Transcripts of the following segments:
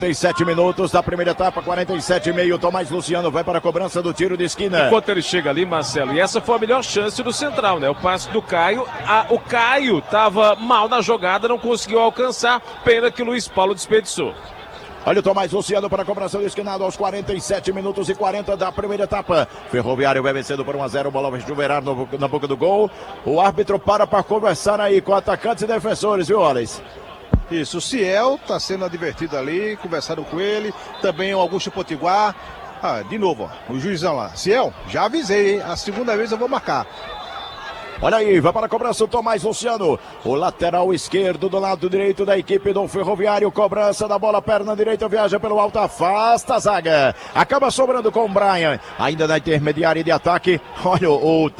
47 minutos da primeira etapa, 47,5. Tomás Luciano vai para a cobrança do tiro de esquina. Enquanto ele chega ali, Marcelo, e essa foi a melhor chance do Central, né? O passe do Caio. O Caio estava mal na jogada, não conseguiu alcançar. Pena que o Luiz Paulo desperdiçou. Olha o Tomás Luciano para a cobrança do esquinado aos 47 minutos e 40 da primeira etapa. Ferroviário vai vencendo por 1-0, bola vai chuverar na boca do gol. O árbitro para conversar aí com atacantes e defensores, viu, Wallace? Isso, o Ciel está sendo advertido ali, conversaram com ele, também o Augusto Potiguar. De novo, ó, o juizão lá. Ciel, já avisei, hein? A segunda vez eu vou marcar. Olha aí, vai para a cobrança o Tomás Luciano, o lateral esquerdo do lado direito da equipe do Ferroviário, cobrança da bola, perna direita, viaja pelo alto, afasta a zaga, acaba sobrando com o Brian, ainda na intermediária de ataque. Olha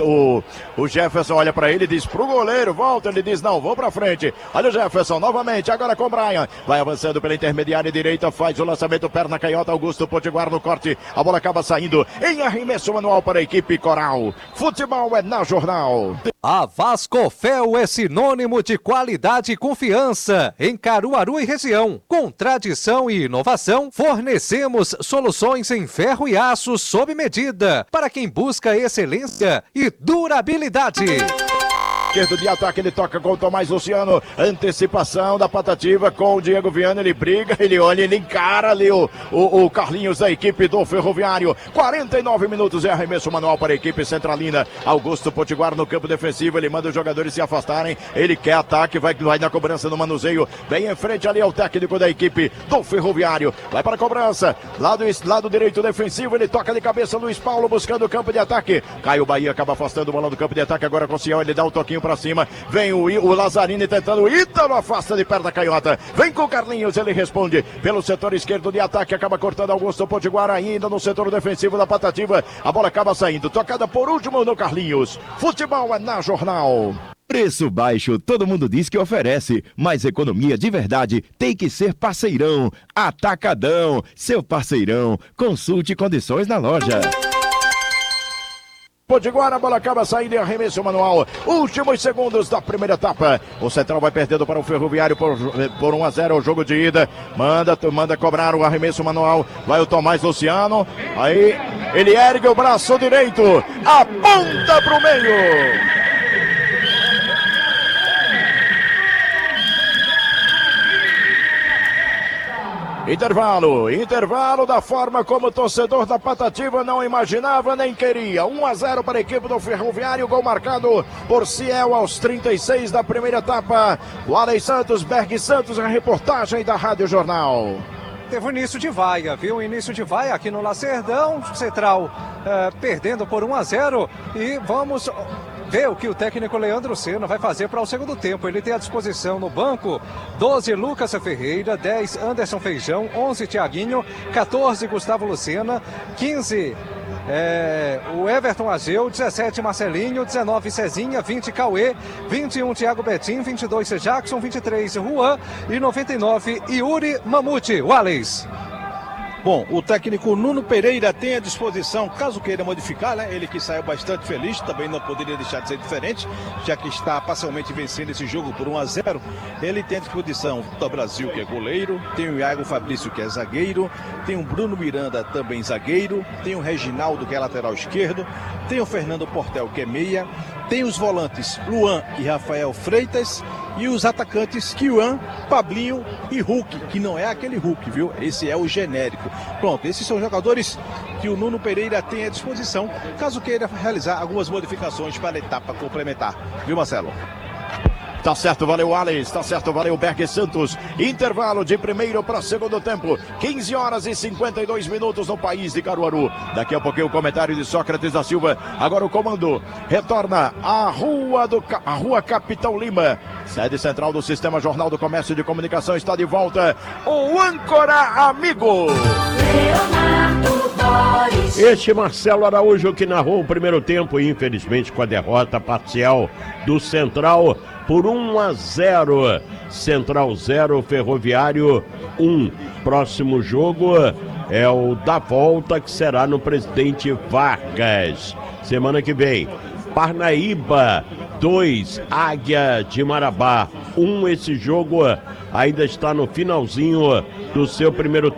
o Jefferson, olha para ele, diz pro goleiro, volta, ele diz não, vou para frente. Olha o Jefferson, novamente, agora com o Brian, vai avançando pela intermediária direita, faz o lançamento, perna canhota, Augusto Potiguar no corte, a bola acaba saindo em arremesso manual para a equipe Coral. Futebol é na Jornal. A Vascofel é sinônimo de qualidade e confiança em Caruaru e região. Com tradição e inovação, fornecemos soluções em ferro e aço sob medida para quem busca excelência e durabilidade. Esquerdo de ataque, ele toca com o Tomás Luciano, antecipação da Patativa com o Diego Viana, ele briga, ele olha, ele encara ali o Carlinhos da equipe do Ferroviário. 49 minutos, é arremesso manual para a equipe centralina. Augusto Potiguar no campo defensivo, ele manda os jogadores se afastarem, ele quer ataque, vai na cobrança no manuseio, bem em frente ali ao técnico da equipe do Ferroviário, vai para a cobrança, lado direito defensivo, ele toca de cabeça, Luiz Paulo buscando o campo de ataque, Caio Bahia acaba afastando o balão do campo de ataque, agora com o Ciel, ele dá um toquinho pra cima, vem o Lazzarini tentando, o Ítalo afasta de perto da canhota, vem com o Carlinhos, ele responde pelo setor esquerdo de ataque, acaba cortando Augusto Potiguar ainda no setor defensivo da Patativa, a bola acaba saindo, tocada por último no Carlinhos. Futebol é na Jornal. Preço baixo, todo mundo diz que oferece, mas economia de verdade tem que ser Parceirão. Atacadão, seu parceirão. Consulte condições na loja. Potiguar, a bola acaba saindo em arremesso manual. Últimos segundos da primeira etapa. O Central vai perdendo para o Ferroviário por 1-0 o jogo de ida. Manda cobrar o arremesso manual. Vai o Tomás Luciano. Aí ele ergue o braço direito. Aponta para o meio. Intervalo da forma como o torcedor da Patativa não imaginava nem queria. 1-0 para a equipe do Ferroviário, gol marcado por Ciel aos 36 da primeira etapa. O Alex Santos, Berg Santos, a reportagem da Rádio Jornal. Teve um início de vaia, viu? Um início de vaia aqui no Lacerdão, Central perdendo por 1-0 e vamos ver o que o técnico Leandro Senna vai fazer para o segundo tempo. Ele tem à disposição no banco 12 Lucas Ferreira, 10 Anderson Feijão, 11 Thiaguinho, 14 Gustavo Lucena, 15 o Everton Ageu, 17 Marcelinho, 19 Cezinha, 20 Cauê, 21 Thiago Betim, 22 Jackson, 23 Juan e 99 Yuri Mamute. Wallace. Bom, o técnico Nuno Pereira tem à disposição, caso queira modificar, né? Ele que saiu bastante feliz, também não poderia deixar de ser diferente, já que está parcialmente vencendo esse jogo por 1-0. Ele tem à disposição o Vitor Brasil, que é goleiro, tem o Iago Fabrício, que é zagueiro, tem o Bruno Miranda, também zagueiro, tem o Reginaldo, que é lateral esquerdo, tem o Fernando Portel, que é meia, tem os volantes Luan e Rafael Freitas e os atacantes Kiwan, Pablinho e Hulk, que não é aquele Hulk, viu? Esse é o genérico. Pronto, esses são jogadores que o Nuno Pereira tem à disposição, caso queira realizar algumas modificações para a etapa complementar. Viu, Marcelo? Tá certo, valeu Alex, tá certo, valeu Berg Santos. Intervalo de primeiro para segundo tempo, 15 horas e 52 minutos no país de Caruaru. Daqui a pouquinho o comentário de Sócrates da Silva. Agora o comando retorna à Rua Capitão Lima. Sede central do Sistema Jornal do Comércio e de Comunicação está de volta. O âncora amigo. Este Marcelo Araújo que narrou o primeiro tempo e infelizmente com a derrota parcial do Central por 1-0. Central 0, Ferroviário 1. Próximo jogo é o da volta, que será no Presidente Vargas. Semana que vem. Parnaíba 2, Águia de Marabá 1. Esse jogo ainda está no finalzinho do seu primeiro tempo.